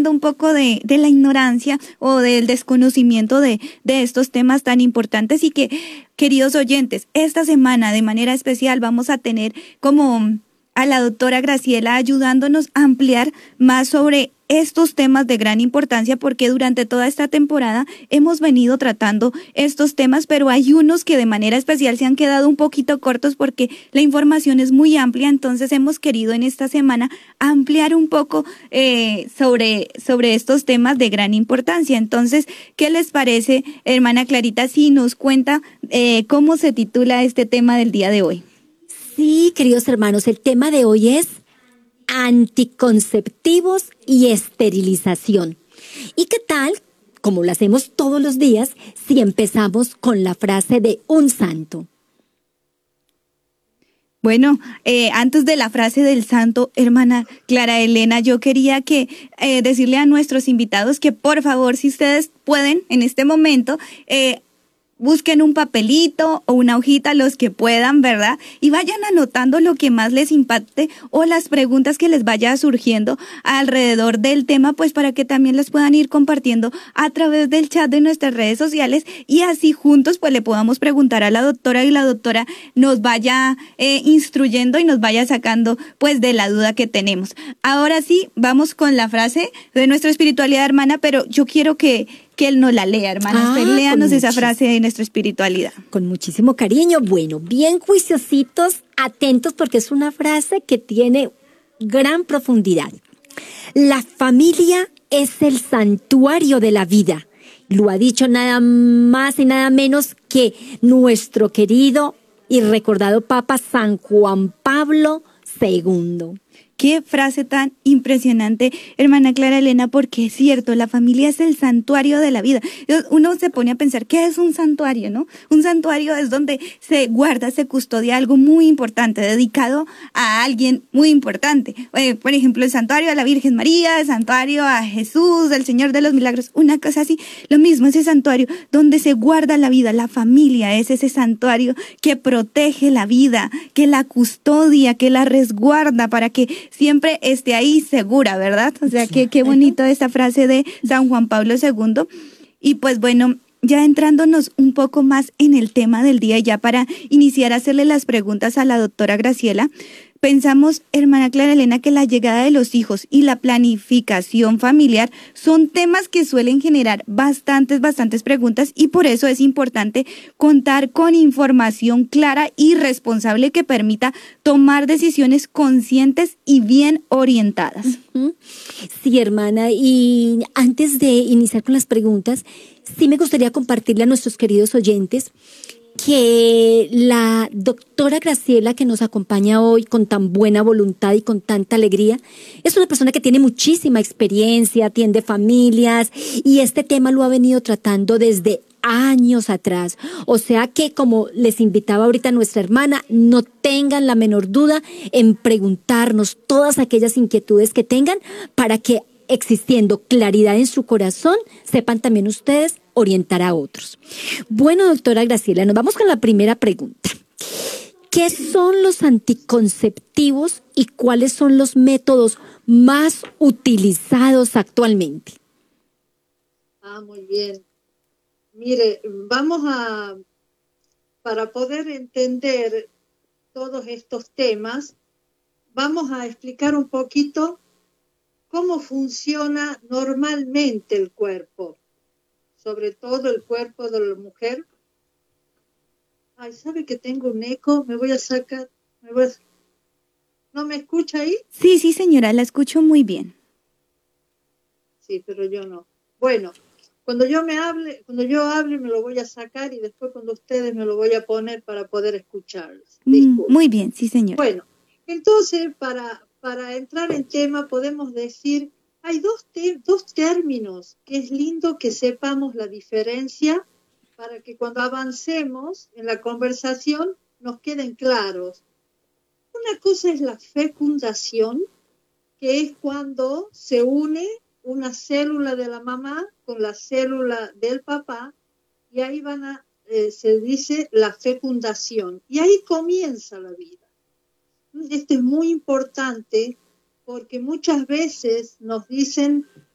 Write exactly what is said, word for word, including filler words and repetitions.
saliendo un poco de, de la ignorancia o del desconocimiento de, de estos temas tan importantes y que, queridos oyentes, esta semana de manera especial vamos a tener como a la doctora Graciela ayudándonos a ampliar más sobre estos temas de gran importancia, porque durante toda esta temporada hemos venido tratando estos temas, pero hay unos que de manera especial se han quedado un poquito cortos porque la información es muy amplia. Entonces hemos querido en esta semana ampliar un poco eh, sobre, sobre estos temas de gran importancia. Entonces, ¿qué les parece, hermana Clarita, si nos cuenta eh, cómo se titula este tema del día de hoy? Sí, queridos hermanos, el tema de hoy es anticonceptivos y esterilización. ¿Y qué tal, como lo hacemos todos los días, si empezamos con la frase de un santo? Bueno, eh, antes de la frase del santo, hermana Clara Elena, yo quería que eh, decirle a nuestros invitados que por favor, si ustedes pueden en este momento, eh, busquen un papelito o una hojita, los que puedan, ¿verdad? Y vayan anotando lo que más les impacte o las preguntas que les vaya surgiendo alrededor del tema, pues para que también las puedan ir compartiendo a través del chat de nuestras redes sociales y así juntos pues le podamos preguntar a la doctora y la doctora nos vaya eh, instruyendo y nos vaya sacando pues de la duda que tenemos. Ahora sí, vamos con la frase de nuestra espiritualidad, hermana, pero yo quiero que que él nos la lea, hermana. Ah, léanos esa frase de nuestra espiritualidad. Con muchísimo cariño. Bueno, bien juiciositos, atentos, porque es una frase que tiene gran profundidad. La familia es el santuario de la vida. Lo ha dicho nada más y nada menos que nuestro querido y recordado Papa San Juan Pablo segundo. Qué frase tan impresionante, hermana Clara Elena, porque es cierto, la familia es el santuario de la vida. Uno se pone a pensar, ¿qué es un santuario, no? Un santuario es donde se guarda, se custodia algo muy importante, dedicado a alguien muy importante. Eh, por ejemplo, el santuario a la Virgen María, el santuario a Jesús, el Señor de los Milagros, una cosa así. Lo mismo, ese santuario donde se guarda la vida, la familia es ese santuario que protege la vida, que la custodia, que la resguarda para que siempre esté ahí segura, ¿verdad? O sea, que qué bonito esta frase de San Juan Pablo segundo. Y pues bueno, ya entrándonos un poco más en el tema del día, ya para iniciar a hacerle las preguntas a la doctora Graciela, pensamos, hermana Clara Elena, que la llegada de los hijos y la planificación familiar son temas que suelen generar bastantes, bastantes preguntas y por eso es importante contar con información clara y responsable que permita tomar decisiones conscientes y bien orientadas. Uh-huh. Sí, hermana, y antes de iniciar con las preguntas, sí me gustaría compartirle a nuestros queridos oyentes que la doctora Graciela, que nos acompaña hoy con tan buena voluntad y con tanta alegría, es una persona que tiene muchísima experiencia, atiende familias y este tema lo ha venido tratando desde años atrás. O sea que, como les invitaba ahorita nuestra hermana, no tengan la menor duda en preguntarnos todas aquellas inquietudes que tengan para que, existiendo claridad en su corazón, sepan también ustedes orientar a otros. Bueno, doctora Graciela, nos vamos con la primera pregunta. ¿Qué son los anticonceptivos y cuáles son los métodos más utilizados actualmente? Ah, muy bien. Mire, vamos a, para poder entender todos estos temas, vamos a explicar un poquito cómo funciona normalmente el cuerpo, sobre todo el cuerpo de la mujer. Ay, ¿sabe que tengo un eco? Me voy a sacar. Me voy a... ¿No me escucha ahí? Sí, sí, señora, la escucho muy bien. Sí, pero yo no. Bueno, cuando yo me hable, cuando yo hable me lo voy a sacar y después cuando ustedes me lo voy a poner para poder escucharlos. Mm, muy bien, sí, señora. Bueno, entonces para Para entrar en tema, podemos decir, hay dos, te- dos términos que es lindo que sepamos la diferencia para que cuando avancemos en la conversación nos queden claros. Una cosa es la fecundación, que es cuando se une una célula de la mamá con la célula del papá y ahí van a, eh, se dice la fecundación y ahí comienza la vida. Esto es muy importante porque muchas veces nos dicen